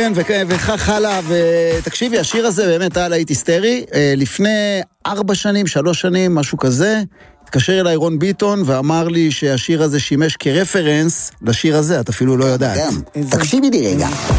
כן, וכך הלאה, ותקשיבי, השיר הזה באמת היה להיט היסטרי, לפני 4 שנים, 3 שנים, משהו כזה, התקשר אליי רון ביטון ואמר לי שהשיר הזה שימש כרפרנס לשיר הזה, את אפילו לא יודעת. תקשיבי לי רגע.